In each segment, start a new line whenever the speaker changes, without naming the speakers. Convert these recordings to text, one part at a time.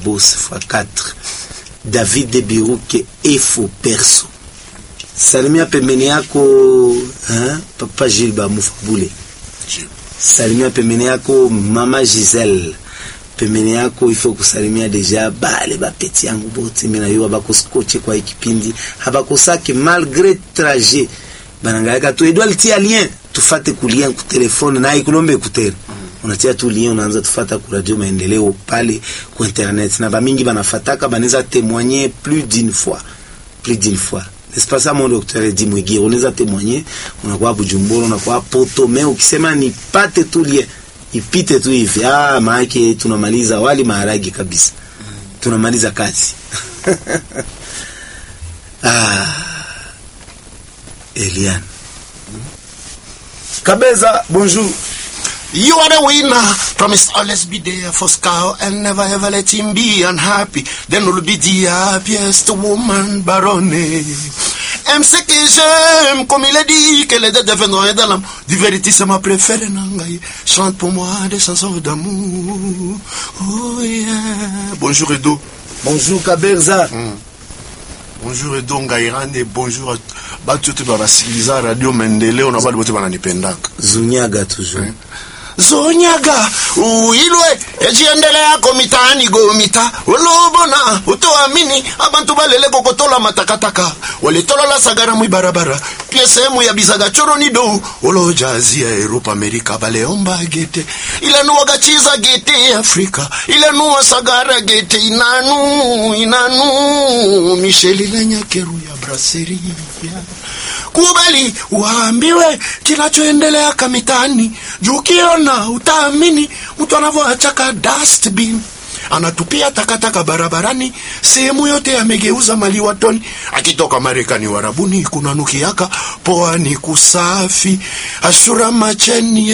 boss x4 David de Biruke Efo Perso. Salimia pembeni yako Papa Gilba Mufabule. Salimia pembeni yako Mama Giselle. Pembeni yako ifo kusalimia deja bale ba peti yangu bote mina yo bako scotche kwa ikipindi habakosaki malgré trajet banangaika tu Edouard tia lien tufate kulien ku telefone na ikulombe ekutere unatia tu lien unaanza tufata ku radio Maendeleo pale ku internet na ba mingi banafataka baneza témoigner plus d'une fois n'est-ce pas ça mon docteur Edi Mwigi unaweza témoigner unakuwa Bujumbura unakuwa Poto mais ukisema ni pate tu lien ipite tu hivi maana tunamaliza wali maharagi kabisa tunamaliza kazi Eliane Kabeza bonjour.
You are the winner. Promise always be there for Scout and never ever let him be unhappy. Then will be the happiest woman, Barone. MC que j'aime, comme il a dit, que les deux deviendront dans l'âme. Du vérité, c'est ma préférée, Nangaï. Chante pour moi des chansons d'amour. Oh yeah. Bonjour Edo.
Bonjour Kaberza.
Bonjour Edo Ngairane. Bonjour à Batutu Barasikiliza Radio Maendeleo. On a pas de beauté bananipendak.
Zunyaga toujours.
Zonyaga uilwe ejiendelea komitani gomita ulubona utoamini abantu balele kokotola matakataka walitolola sagara mwi barabara pia sehemu ya bizaga choro ni do olojazia Europa Amerika baleomba gete ile nuwaga chiza gete Afrika ile nuwa sagara gete inanu Micheli Lenyakeru ya brasserie kubali waambiwe kinachoendelea kamitani jukiona utaamini mtu anavyoachaka dustbin anatupia takataka barabarani sehemu yote amegeuza mali watoni akitoka Marekani warabuni kuna nukiaka poa ni kusafi ashura macheni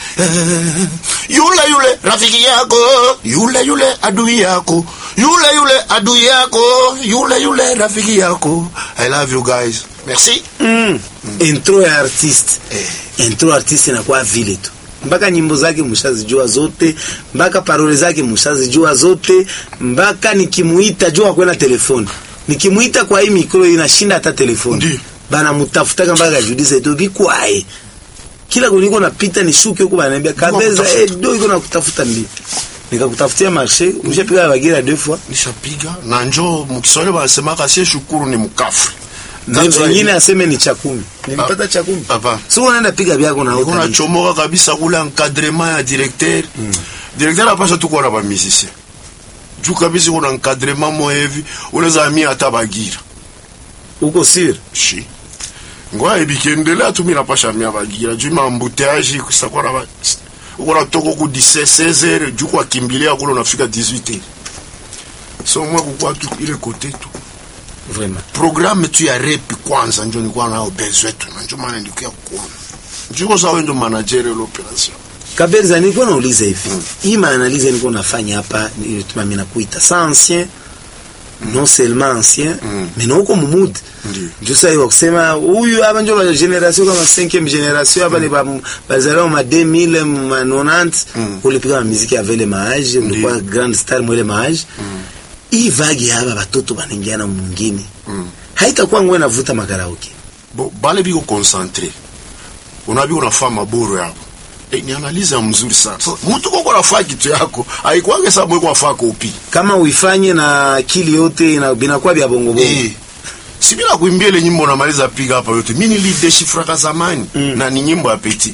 yule rafiki yako yule adui yako yule adui yako yule rafiki yako. I love you guys. Merci.
Intro ya artist. Intro artist inakuwa vile tu. Mpaka nyimbo zake mshazijua zote, mpaka parole zake mshazijua zote, mpaka nikimuita jua kwenda telefoni. Nikimuita kwa hii mikro inashinda hata telefoni. Bana mtafuta mpaka ajudize tu bikwae. Kila kuliko napita nishuke huko bananiambia Kabeza Edo iko nakutafuta ndio. Nikakutafutia marché, umeshapiga Bagira 2 fois.
Nishapiga na njoo mkisole wanasema kasi shukuru ni mkafu.
Wengine aseme ni chakumi. Nilipata chakumi.
Hapa.
Sio unaenda piga vyako na
huko. Unachomoka kabisa kula encadrement ya directeur. Directeur apasha tu kwa ba musicien. Juu kabisa kuna encadrement mo hivi, unaweza amia hata Bagira.
Uko sir?
Shi. Ngoa ebikendelea tu mimi napasha amia Bagira. Juu mambuteaji kusakwa na uko toko ku 16h juu kwa kimbilia kule unafika 18h. So moi kwa tu ile côté tu.
Vraiment.
Programme tu ya rap kwanza ndio nilikuwa nao besoin tu. Ndio maana nilikuwa kuona. Ndio sawa ndio manager l'opération.
Kabeza nilikuwa nauliza hivi. Hii maanalize nilikuwa nafanya hapa nilituma mimi nakuita. Ça ancien non seulement ancien mais non comme mood. Ndio sasa kusema huyu hapa ndio la generation kama 5e generation hapa ni bazalao ma 2000 ma 90 ulipiga muziki avec les mages, ulikuwa grand star mwele mages. Hii vagi hapa watoto wanaingiana mwingine. Haitakuwa ngwe navuta makaraoke.
Bale biko concentré. Unabi unafanya maboro yako. Ni analiza mzuri sana. So, mtu kwa nafanya kitu yako, haikuange sababu kwa nafanya kopi.
Kama uifanye na akili yote binakuwa bya bongo bongo.
Si bila kuimbia ile nyimbo unamaliza piga hapa yote. Mimi nilideshifra zamani na ni nyimbo ya Petit.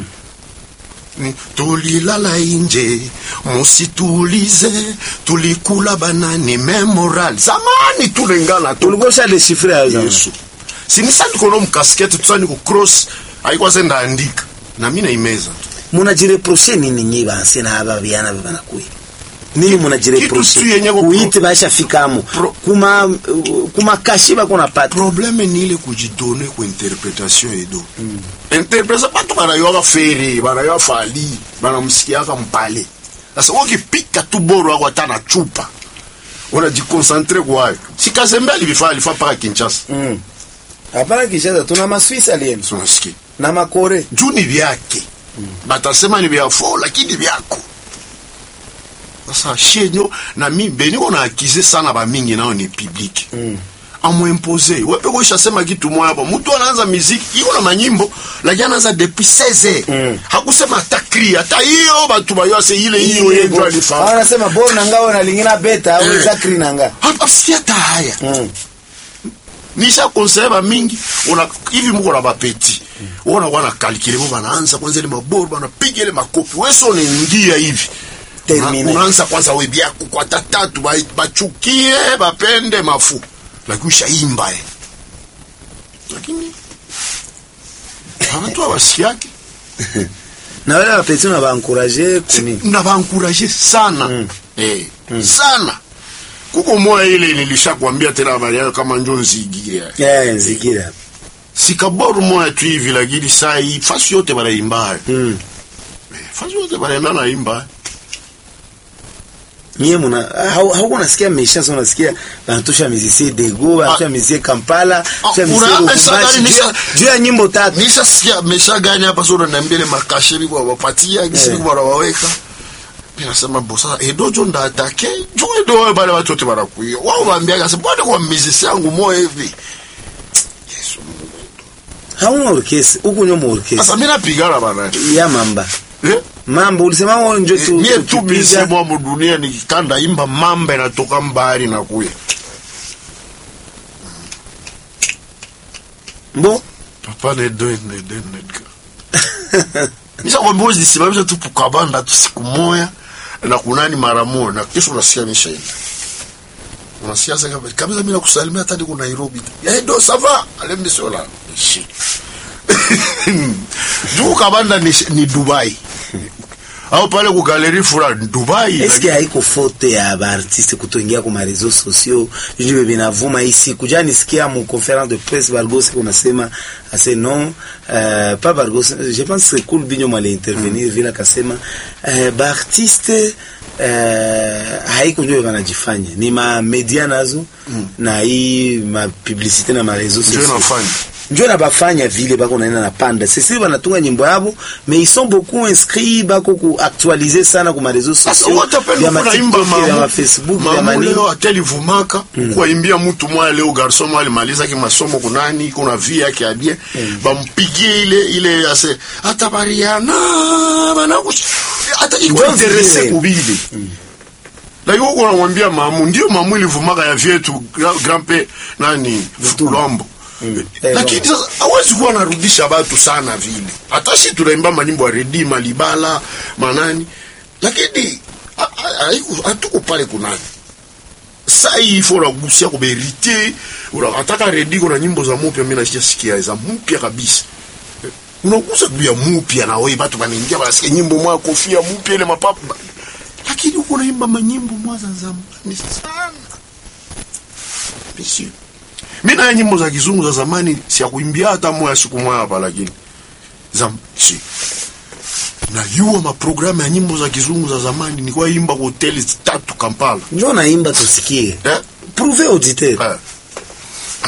Tulilala inje musitulize tulikula banani memoral zamani tulengana
tulikosha le chiffre ya zamani.
Sinisa tukono mkaskete tusani ku cross haikuwa senda andika na mimi naimeza.
Munajireproche nini nyiba ansena haba biana bana kuyi. Nini munajireproche? Kuite basha fikamo. Kuma kashiba kuna pata.
Problème ni ile kujidone kwa interpretation Edo. Interpretation patu banayoga feri, banayoga fali, banamsikiaka mpale. Sasa ukipika tu boro wako tana chupa. Unajiconcentre kwa hayo. Si Kazembe alifanya paka Kinshasa.
Hapana Kinshasa tuna maswisi alien.
Tunasikia.
Na makore.
Juu ni vyake. Batasema ni vya fo lakini vyako. Sasa shenyo na mimi beniko na akize sana ba mingi nao ni public. Amuimpose. Wewe kwa sema kitu moja hapo. Mtu anaanza muziki, iko na manyimbo, lakini anaanza depuis 16. Hakusema atakri, hata hiyo watu bayose ile hiyo yeye alifanya.
Anasema bora ngao na lingina beta au zakri nanga.
Hapa siata haya. Nisha konserva mingi, una hivi mko na bapeti. Ona wana calculer mbona anaanza kwanza ile maboro banapiga ile makopi. Wewe sio unaingia hivi. Unaanza kwanza wewe biako kwa tatatu bachukie bapende mafu. Lakini ushaimba lakini watu wasiaki
na wale wapeti na baencourager kuni
na baencourager sana sana kuko moja ile nilishakwambia tena habari yao kama njoo Nzigira
Nzigira
sikaboru moja tu hivi lakini saa hii fasi yote wanaimba fasi yote wanaimba
Nye muna hauko nasikia mesha sio nasikia banatosha mizisi Dego banatosha mizisi Kampala tosha mizisi juu ya nyimbo tatu
nishasikia mesha gani hapa sio unaniambia ile makashiri kwa wapatia gisi kwa waweka pia nasema bosa edojo ndo atake juu ndio wale watu wote wanakuia wao waambia kasa bwana kwa mizisi yangu moyo hivi Yesu
hauna orkesi huko nyomo orkesi
sasa mimi napigana bana
ya mamba mambo ulisema wao ndio tu
mimi tu msemo wa dunia nikikanda imba mamba inatoka mbali na kuya
mbo
papa ne do Misa kwa mbozi disimamisha tu pukabanda tu siku moja na kunani mara moja na kesho unasikia mishaenda unasikia sasa kabisa mimi nakusalimia hata niko Nairobi do sava alembe sola shit Juu kabanda ni Dubai. Au pale ku galerie fura Dubai.
Est-ce que haiko faute ya ba artiste kutoingia kwa réseaux sociaux? Ndio binavuma hii kuja nisikia mu conférence de presse Bargos kunasema ase non pas Bargos, je pense que cool binyo mali intervenir vile akasema ba artiste haiko ndio wanajifanya ni ma media nazo na hii ma publicité na ma réseaux sociaux. Ndio na bafanya vile bako naenda na panda sisi wanatunga nyimbo yabo mais ils sont beaucoup inscrits bako ku actualiser sana kwa réseaux sociaux
ya
maimba ya Facebook ya
maneno leo atelivumaka kuimbia mtu mwa leo garçon mwa alimaliza ki masomo kunani kuna vie yake abie bampigie ile ase hata bariana bana hata iko interesse kubili la yuko unamwambia mamu ndio mamu ilivumaka ya vyetu grand-père nani Fulombo lakini sasa hawezi kuwa narudisha watu sana vile hata sisi tunaimba manyimbo ya Redima Libala manani lakini hatuko pale kunani sasa hii fora kugusia kwa verite unataka Rediko na nyimbo za mpya mimi nasikia za mpya kabisa unagusa kwa mpya na wewe watu wanaingia wanasikia nyimbo mwa kofia mpya ile mapapa lakini uko naimba manyimbo mwa za zamani sana bisi mimi na nyimbo za kizungu za zamani si ya kuimbia hata moja siku moja hapa lakini si na yua maprogramu ya nyimbo za kizungu za zamani ni kwa imba hoteli 3 Kampala
njoo naimba tusikie prouver auditeur